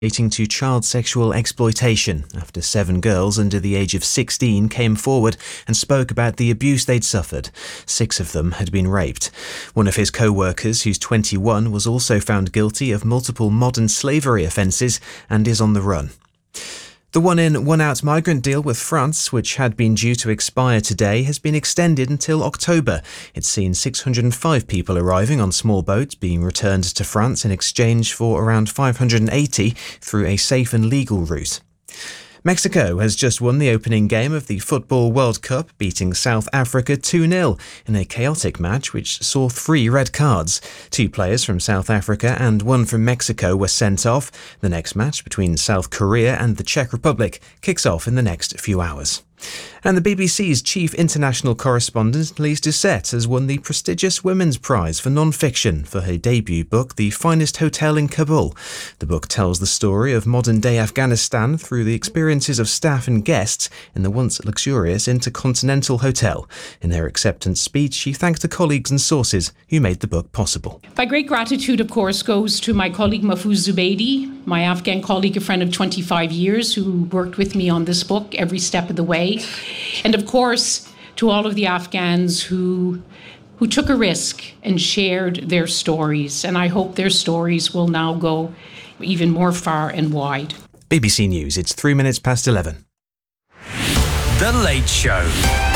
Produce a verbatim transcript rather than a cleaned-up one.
relating to child sexual exploitation after seven girls under the age of sixteen came forward and spoke about the abuse they'd suffered. Six of them had been raped. One of his co-workers, who's twenty-one, was also found guilty of multiple modern slavery offences and is on the run. The one-in, one-out migrant deal with France, which had been due to expire today, has been extended until October. It's seen six hundred five people arriving on small boats being returned to France in exchange for around five hundred eighty through a safe and legal route. Mexico has just won the opening game of the Football World Cup, beating South Africa two nil in a chaotic match which saw three red cards. Two players from South Africa and one from Mexico were sent off. The next match between South Korea and the Czech Republic kicks off in the next few hours. And the B B C's chief international correspondent, Lise Doucette, has won the prestigious Women's Prize for non-fiction for her debut book, The Finest Hotel in Kabul. The book tells the story of modern-day Afghanistan through the experiences of staff and guests in the once luxurious Intercontinental Hotel. In her acceptance speech, she thanked the colleagues and sources who made the book possible. My great gratitude, of course, goes to my colleague Mahfouz Zubeidi, my Afghan colleague, a friend of twenty-five years, who worked with me on this book every step of the way. And of course, to all of the Afghans who who took a risk and shared their stories. And I hope their stories will now go even more far and wide. B B C News, it's three minutes past eleven. The Late Show.